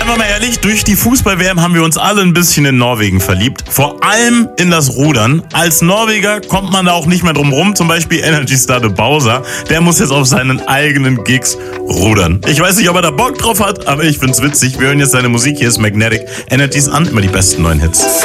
Seien wir mal ehrlich, durch die Fußball-WM haben wir uns alle ein bisschen in Norwegen verliebt. Vor allem in das Rudern. Als Norweger kommt man da auch nicht mehr drum rum. Zum Beispiel Energy Star de Bowser. Der muss jetzt auf seinen eigenen Gigs rudern. Ich weiß nicht, ob er da Bock drauf hat, aber ich find's witzig. Wir hören jetzt seine Musik. Hier ist Magnetic. Energies an, immer die besten neuen Hits.